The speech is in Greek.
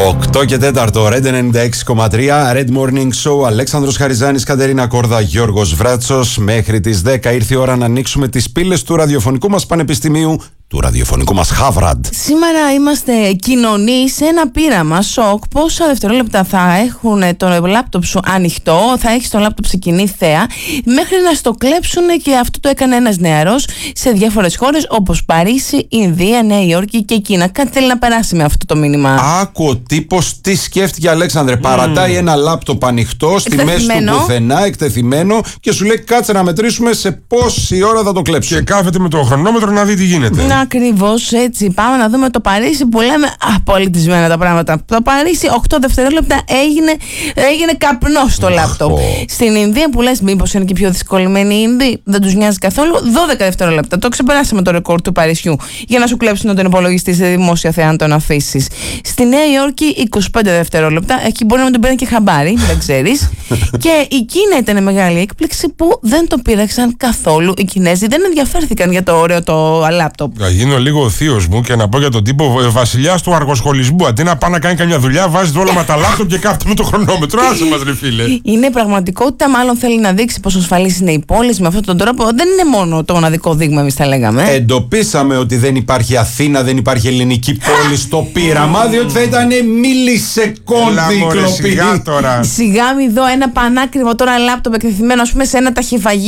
8 και 4, Red 96,3, Red Morning Show, Αλέξανδρος Χαριζάνης, Κατερίνα Κόρδα, Γιώργος Βράτσος. Μέχρι τις 10 ήρθε η ώρα να ανοίξουμε τις πύλες του ραδιοφωνικού μας πανεπιστημίου, του ραδιοφωνικού μας Χάβραντ. Σήμερα είμαστε κοινωνοί σε ένα πείραμα σοκ. Πόσα δευτερόλεπτα θα έχουν το λάπτοπ σου ανοιχτό, θα έχεις το λάπτοπ σε κοινή θέα, μέχρι να στο κλέψουν, και αυτό το έκανε ένας νεαρός σε διάφορες χώρες όπως Παρίσι, Ινδία, Νέα Υόρκη και Κίνα. Κάτι θέλει να περάσει με αυτό το μήνυμα. Άκου ο τύπος τι σκέφτηκε, Αλέξανδρε. Παρατάει ένα λάπτοπ ανοιχτό στη μέση του πουθενά, εκτεθειμένο, και σου λέει κάτσε να μετρήσουμε σε πόση ώρα θα το κλέψουν. Και κάθεται με το χρονόμετρο να δει τι γίνεται. Ακριβώς έτσι. Πάμε να δούμε το Παρίσι που λέμε απολυτισμένα τα πράγματα. Το Παρίσι 8 δευτερόλεπτα έγινε καπνό στο λάπτοπ. Στην Ινδία που λες μήπως είναι και πιο δυσκολεμένοι οι Ινδοί, δεν τους νοιάζει καθόλου, 12 δευτερόλεπτα. Το ξεπεράσαμε το ρεκόρ του Παρισιού για να σου κλέψουν τον υπολογιστή σε δημόσια θέα αν τον αφήσεις. Στη Νέα Υόρκη 25 δευτερόλεπτα. Εκεί μπορεί να μην τον παίρνει και χαμπάρι, δεν ξέρεις. Και η Κίνα ήταν μεγάλη έκπληξη που δεν το πείραξαν καθόλου. Οι Κινέζοι δεν ενδιαφέρθηκαν για το ωραίο το λάπτοπ. Γίνω λίγο ο θείος μου και να πω για τον τύπο βασιλιάς του αργοσχολισμού. Αντί να πάει να κάνει καμιά δουλειά, βάζει όλα με τα λάπτοπ και κάθεται με το χρονόμετρο. Άσε μας, ρε φίλε. Είναι πραγματικότητα, μάλλον θέλει να δείξει πόσο ασφαλής είναι η πόλη με αυτόν τον τρόπο. Δεν είναι μόνο το μοναδικό δείγμα, εμείς τα λέγαμε. Εντοπίσαμε ότι δεν υπάρχει Αθήνα, δεν υπάρχει ελληνική πόλη στο πείραμα, διότι θα ήταν μιλισεκόντ η κλοπή. Σιγά τώρα. Σιγά μη δω ένα πανάκριβο τώρα λάπτοπ εκτεθειμένο, ας πούμε, σε ένα ταχυφαγείο.